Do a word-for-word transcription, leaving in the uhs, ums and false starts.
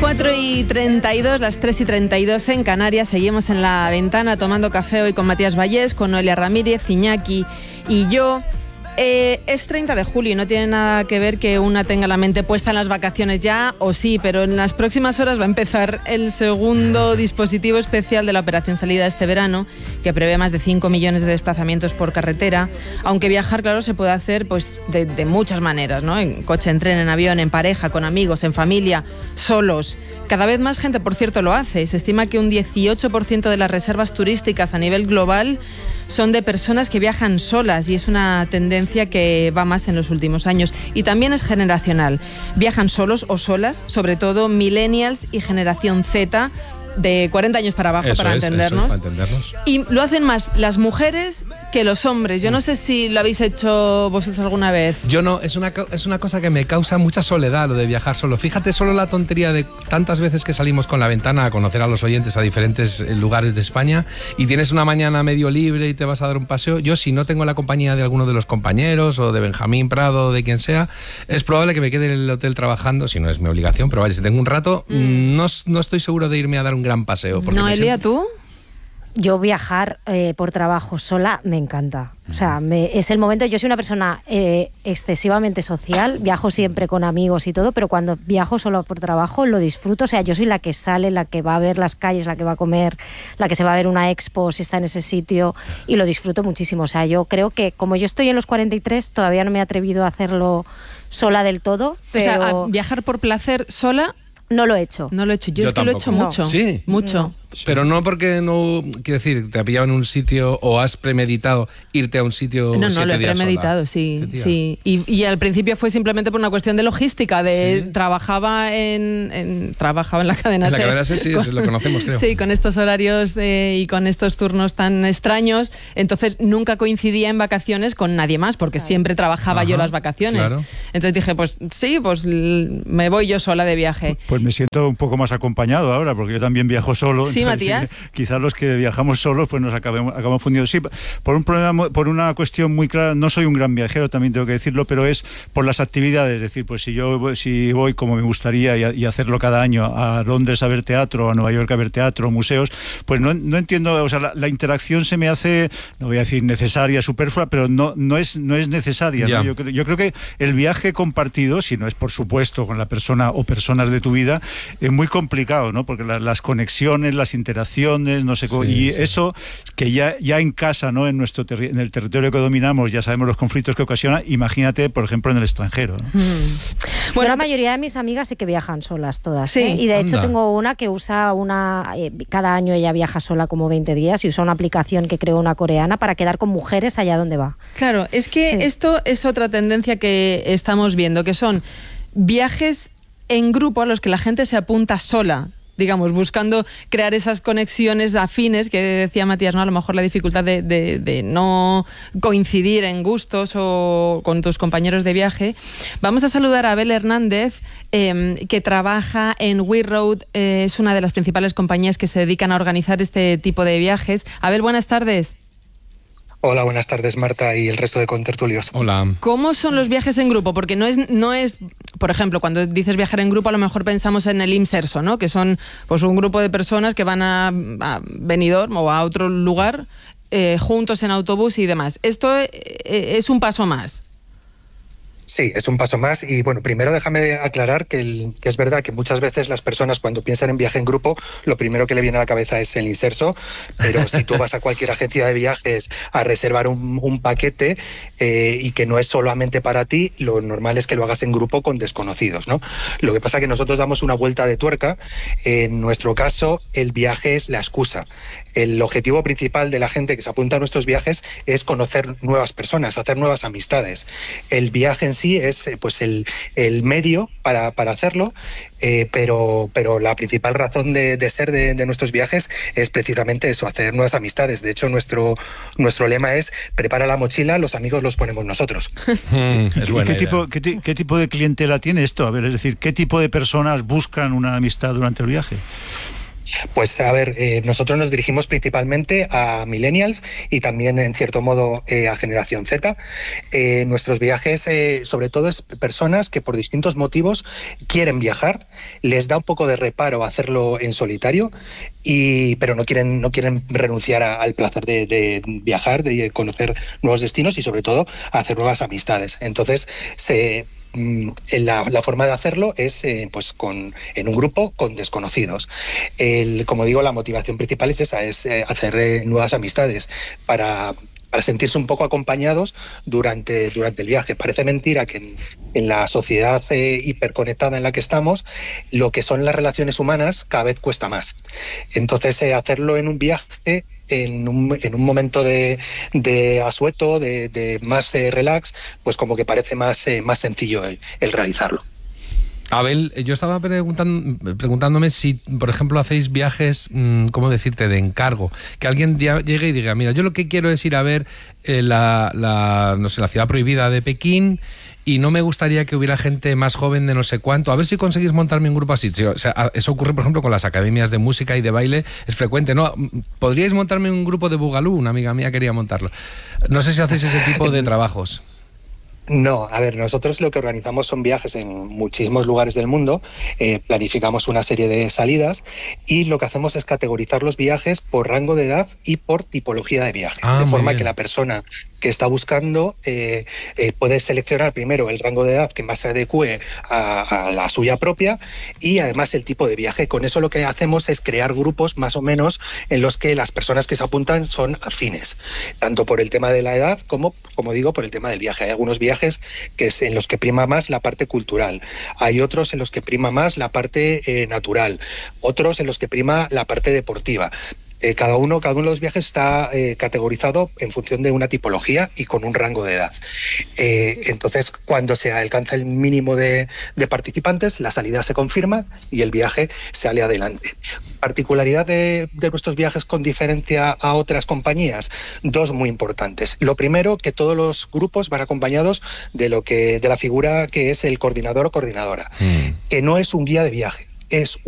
cuatro y treinta y dos, las tres y treinta y dos en Canarias. Seguimos en La Ventana tomando café hoy con Matías Vallés, con Noelia Ramírez, Iñaki y yo. Eh, es treinta de julio y no tiene nada que ver que una tenga la mente puesta en las vacaciones ya, o sí, pero en las próximas horas va a empezar el segundo dispositivo especial de la Operación Salida este verano, que prevé más de cinco millones de desplazamientos por carretera, aunque viajar, claro, se puede hacer pues de, de muchas maneras, ¿no? En coche, en tren, en avión, en pareja, con amigos, en familia, solos. Cada vez más gente, por cierto, lo hace. Se estima que un dieciocho por ciento de las reservas turísticas a nivel global son de personas que viajan solas, y es una tendencia que va más en los últimos años. Y también es generacional. Viajan solos o solas, sobre todo millennials y generación Z, de cuarenta años para abajo, eso para, es, entendernos. Eso es, para entendernos. Y lo hacen más las mujeres que los hombres. Yo no sé si lo habéis hecho vosotros alguna vez. Yo no, es una, es una cosa que me causa mucha soledad, lo de viajar solo. Fíjate, solo la tontería de tantas veces que salimos con La Ventana a conocer a los oyentes a diferentes lugares de España, y tienes una mañana medio libre y te vas a dar un paseo. Yo, si no tengo la compañía de alguno de los compañeros o de Benjamín Prado o de quien sea, es probable que me quede en el hotel trabajando, si no es mi obligación, pero vaya, si tengo un rato, mm. no, no estoy seguro de irme a dar un gran paseo. Noelia, ¿tú? Yo viajar eh, por trabajo sola me encanta. O sea, me, es el momento. Yo soy una persona eh, excesivamente social, viajo siempre con amigos y todo, pero cuando viajo solo por trabajo lo disfruto. O sea, yo soy la que sale, la que va a ver las calles, la que va a comer, la que se va a ver una expo si está en ese sitio, y lo disfruto muchísimo. O sea, yo creo que como yo estoy en los cuarenta y tres, todavía no me he atrevido a hacerlo sola del todo. Pero... O sea, a viajar por placer sola... No lo he hecho. No lo he hecho. Yo, Yo es que tampoco. lo he hecho mucho. No. ¿Sí? Mucho. No. Pero no porque no, quiero decir, te ha pillado en un sitio o has premeditado irte a un sitio. No, no, siete lo he días premeditado, sola. sí. sí. Y, y al principio fue simplemente por una cuestión de logística, de ¿sí? trabajaba en, en trabajaba en la cadena En la SER, cadena SER, sí, con, eso lo conocemos, creo. Sí, con estos horarios de, y con estos turnos tan extraños, entonces nunca coincidía en vacaciones con nadie más, porque claro. siempre trabajaba Ajá, yo las vacaciones. Claro. Entonces dije, pues sí, pues me voy yo sola de viaje. Pues me siento un poco más acompañado ahora, porque yo también viajo solo. Sí, entonces, Matías. Sí, quizás los que viajamos solos pues nos acabemos, acabamos fundidos. Sí, por un problema, por una cuestión muy clara, no soy un gran viajero, también tengo que decirlo, pero es por las actividades. Es decir, pues si yo si voy como me gustaría y, a, y hacerlo cada año a Londres a ver teatro, a Nueva York a ver teatro, museos, pues no, no entiendo, o sea, la, la interacción se me hace, no voy a decir necesaria, superflua, pero no, no, es, no es necesaria. ¿no? Yo, yo creo que el viaje compartido, si no es por supuesto con la persona o personas de tu vida, es muy complicado, ¿no? Porque la, las conexiones, las interacciones, no sé cómo, sí, y sí. eso que ya, ya en casa, ¿no? En nuestro terri- en el territorio que dominamos, ya sabemos los conflictos que ocasiona, imagínate, por ejemplo, en el extranjero, ¿no? Mm. Bueno, la mayoría de mis amigas sí que viajan solas todas, sí, ¿eh? Y de hecho anda. tengo una que usa una, eh, cada año ella viaja sola como veinte días y usa una aplicación que creó una coreana para quedar con mujeres allá donde va. Claro, es que sí. esto es otra tendencia que estamos viendo, que son viajes en grupo a los que la gente se apunta sola, digamos, buscando crear esas conexiones afines que decía Matías, ¿no? A lo mejor la dificultad de, de, de no coincidir en gustos o con tus compañeros de viaje. Vamos a saludar a Abel Hernández, eh, que trabaja en We Road, eh, es una de las principales compañías que se dedican a organizar este tipo de viajes. Abel, buenas tardes. Hola, buenas tardes, Marta y el resto de contertulios. Hola. ¿Cómo son los viajes en grupo? Porque no es, no es, por ejemplo, cuando dices viajar en grupo, a lo mejor pensamos en el IMSERSO, ¿no? Que son pues un grupo de personas que van a, a Benidorm o a otro lugar eh, juntos en autobús y demás. Esto eh, es un paso más. Sí, es un paso más y bueno, primero déjame aclarar que, el, que es verdad que muchas veces las personas cuando piensan en viaje en grupo, lo primero que le viene a la cabeza es el IMSERSO, pero si tú vas a cualquier agencia de viajes a reservar un, un paquete eh, y que no es solamente para ti, lo normal es que lo hagas en grupo con desconocidos, ¿no? Lo que pasa es que nosotros damos una vuelta de tuerca. En nuestro caso, el viaje es la excusa. El objetivo principal de la gente que se apunta a nuestros viajes es conocer nuevas personas, hacer nuevas amistades. El viaje en sí es pues el, el medio para, para hacerlo, eh, pero, pero la principal razón de, de ser de, de nuestros viajes es precisamente eso, hacer nuevas amistades. De hecho, nuestro, nuestro lema es prepara la mochila, los amigos los ponemos nosotros. Mm, es buena ¿Qué, idea. tipo, qué, ¿Qué tipo de clientela tiene esto? A ver, es decir, ¿qué tipo de personas buscan una amistad durante el viaje? Pues a ver, eh, nosotros nos dirigimos principalmente a millennials y también en cierto modo eh, a generación Z. Eh, nuestros viajes, eh, sobre todo, es personas que por distintos motivos quieren viajar, les da un poco de reparo hacerlo en solitario, y, pero no quieren, no quieren renunciar a, al placer de, de viajar, de conocer nuevos destinos y sobre todo a hacer nuevas amistades. Entonces, se... La, la forma de hacerlo es eh, pues con, en un grupo con desconocidos. El, como digo, la motivación principal es esa, es eh, hacer eh, nuevas amistades para, para sentirse un poco acompañados durante, durante el viaje. Parece mentira que en, en la sociedad eh, hiperconectada en la que estamos, lo que son las relaciones humanas cada vez cuesta más. Entonces, eh, hacerlo en un viaje En un, en un momento de, de asueto, de, de más eh, relax, pues como que parece más, eh, más sencillo el, el realizarlo. Abel, yo estaba preguntando, preguntándome si, por ejemplo, hacéis viajes, ¿cómo decirte?, de encargo. Que alguien llegue y diga, mira, yo lo que quiero es ir a ver eh, la, la, no sé, la ciudad prohibida de Pekín, y no me gustaría que hubiera gente más joven de no sé cuánto. A ver si conseguís montarme un grupo así. O sea, eso ocurre, por ejemplo, con las academias de música y de baile. Es frecuente, ¿no? ¿Podríais montarme un grupo de Boogaloo? Una amiga mía quería montarlo. No sé si hacéis ese tipo de trabajos. No, a ver, nosotros lo que organizamos son viajes en muchísimos lugares del mundo, eh, planificamos una serie de salidas y lo que hacemos es categorizar los viajes por rango de edad y por tipología de viaje, ah, de forma bien. que la persona que está buscando eh, eh, puede seleccionar primero el rango de edad que más se adecue a, a la suya propia y además el tipo de viaje. Con eso lo que hacemos es crear grupos más o menos en los que las personas que se apuntan son afines, tanto por el tema de la edad como, como digo, por el tema del viaje. Hay algunos viajes que es en los que prima más la parte cultural, hay otros en los que prima más la parte eh, natural, otros en los que prima la parte deportiva. Eh, cada uno, cada uno de los viajes está eh, categorizado en función de una tipología y con un rango de edad. Eh, entonces, cuando se alcanza el mínimo de, de participantes, la salida se confirma y el viaje sale adelante. Particularidad de, de nuestros viajes con diferencia a otras compañías, dos muy importantes. Lo primero, que todos los grupos van acompañados de lo que de la figura que es el coordinador o coordinadora, mm. que no es un guía de viaje, es